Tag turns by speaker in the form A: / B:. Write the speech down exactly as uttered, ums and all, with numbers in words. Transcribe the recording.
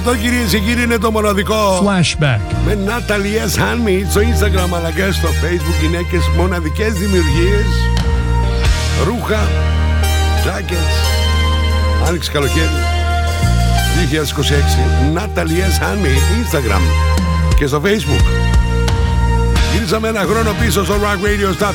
A: Το κυρίες και κύριοι είναι το μοναδικό
B: Flashback
A: με Natalie S. Handmade στο Instagram αλλά και στο Facebook. Γυναίκες, μοναδικές δημιουργίες, ρούχα, jackets, άνοιξη καλοκαίρι δύο χιλιάδες είκοσι έξι. Natalie S. Handmade Instagram και στο Facebook. Γυρίσαμε ένα χρόνο πίσω στο rock radio stop